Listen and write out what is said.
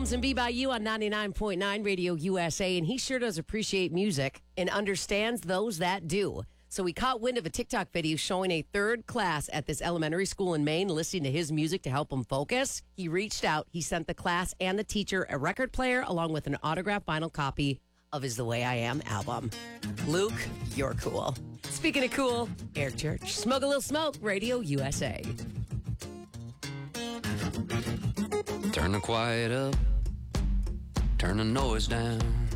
Ponsonby by you on 99.9 Radio USA, and he sure does appreciate music and understands those that do. So we caught wind of a TikTok video showing a third class at this elementary school in Maine listening to his music to help them focus. He reached out. He sent the class and the teacher a record player along with an autographed vinyl copy of his The Way I Am album. Luke, you're cool. Speaking of cool, Eric Church, Smoke a Little Smoke, Radio USA. Turn the quiet up, turn the noise down.